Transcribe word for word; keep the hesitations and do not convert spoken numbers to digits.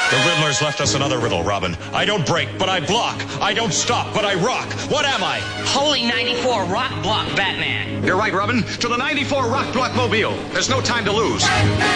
The Riddler's left us another riddle, Robin. I don't break, but I block. I don't stop, but I rock. What am I? Holy ninety-four Rock Block Batman. You're right, Robin. To the ninety-four Rock Block Mobile. There's no time to lose.